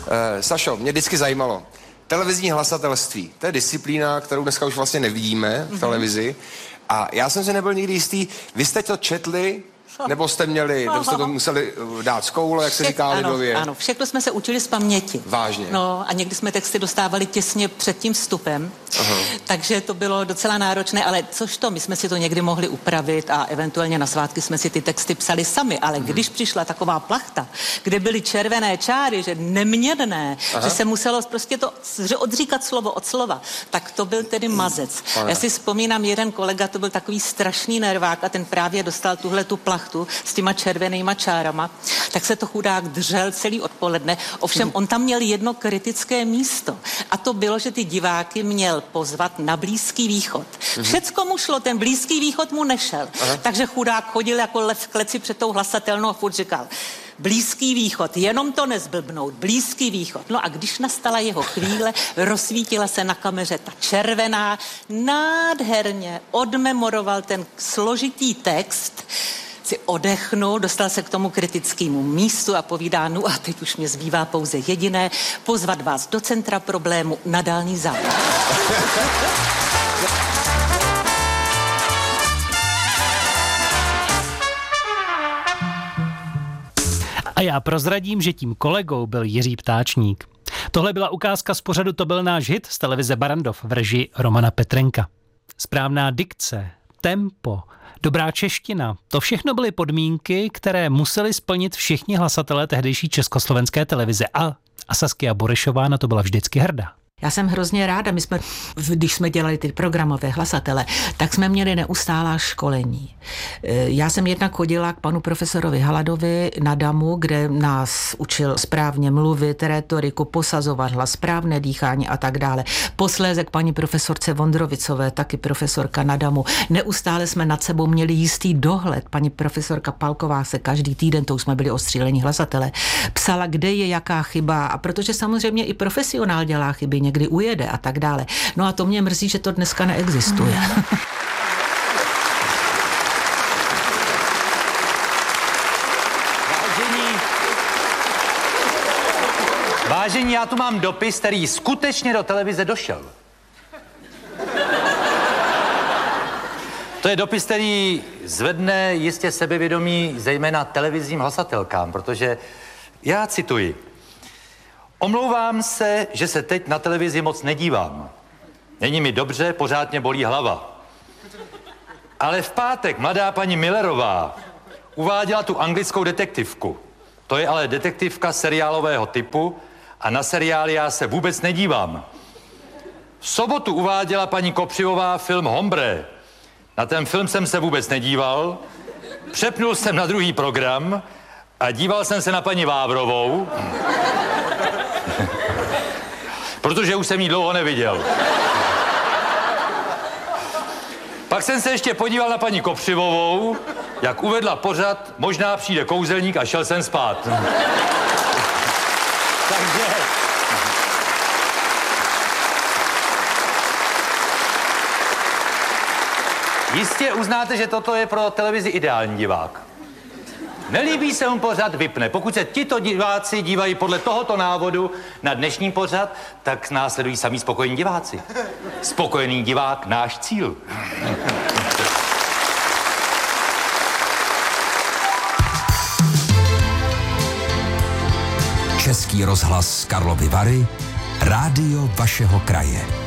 Sašo, mě vždycky zajímalo. Televizní hlasatelství, to je disciplína, kterou dneska už vlastně nevidíme v televizi. A já jsem si nebyl nikdy jistý, vy jste to četli, nebo jste to museli dát z koule, jak se říká lidově? Ano, všechno jsme se učili z paměti. Vážně? No a někdy jsme texty dostávali těsně před tím vstupem, takže to bylo docela náročné, ale my jsme si to někdy mohli upravit a eventuálně na svátky jsme si ty texty psali sami, ale když přišla taková plachta, kde byly červené čáry, že neměnné, že se muselo prostě že odříkat slovo od slova, tak to byl tedy mazec. Já si vzpomínám, jeden kolega, to byl takový strašný nervák a ten právě dostal tu plachtu s těma červenýma čárama, tak se to chudák držel celý odpoledne. Ovšem, on tam měl jedno kritické místo. A to bylo, že ty diváky měl pozvat na Blízký východ. Všecko mu šlo, ten Blízký východ mu nešel. Takže chudák chodil jako lev v kleci před tou hlasatelnou a furt říkal: Blízký východ, jenom to nezblbnout, Blízký východ. No a když nastala jeho chvíle, rozsvítila se na kameře ta červená, nádherně odmemoroval ten složitý text, si odechnul, dostal se k tomu kritickému místu a povídá: no a teď už mě zbývá pouze jediné, pozvat vás do centra problému na Dálný záchod. A já prozradím, že tím kolegou byl Jiří Ptáčník. Tohle byla ukázka z pořadu To byl náš hit z televize Barrandov v režii Romana Petrenka. Správná dikce, tempo, dobrá čeština, to všechno byly podmínky, které museli splnit všichni hlasatelé tehdejší československé televize. A Saskia Burešová na to byla vždycky hrdá. Já jsem hrozně ráda, když jsme dělali ty programové hlasatele, tak jsme měli neustálá školení. Já jsem jednak chodila k panu profesorovi Haladovi na Damu, kde nás učil správně mluvit, rétoriku, posazovat hlas, správné dýchání a tak dále. Posléze k paní profesorce Vondrovicové, taky profesorka na Damu. Neustále jsme nad sebou měli jistý dohled. Paní profesorka Palková se každý týden, to už jsme byli ostřílení hlasatele, psala, kde je jaká chyba, a protože samozřejmě i profesionál dělá chyby, někdy ujede a tak dále. No a to mě mrzí, že to dneska neexistuje. Vážení, já tu mám dopis, který skutečně do televize došel. To je dopis, který zvedne jistě sebevědomí zejména televizním hlasatelkám, protože já cituji: omlouvám se, že se teď na televizi moc nedívám. Není mi dobře, pořád mě bolí hlava. Ale v pátek mladá paní Millerová uváděla tu anglickou detektivku. To je ale detektivka seriálového typu a na seriály já se vůbec nedívám. V sobotu uváděla paní Kopřivová film Hombre. Na ten film jsem se vůbec nedíval. Přepnul jsem na druhý program a díval jsem se na paní Vávrovou, protože už jsem jí dlouho neviděl. Pak jsem se ještě podíval na paní Kopřivovou, jak uvedla pořad Možná přijde kouzelník, a šel jsem spát. Takže... jistě uznáte, že toto je pro televizi ideální divák. Nelíbí se mu pořad, vypne. Pokud se tito diváci dívají podle tohoto návodu na dnešní pořad, tak následují samý spokojení diváci. Spokojený divák, náš cíl. Český rozhlas Karlovy Vary, rádio vašeho kraje.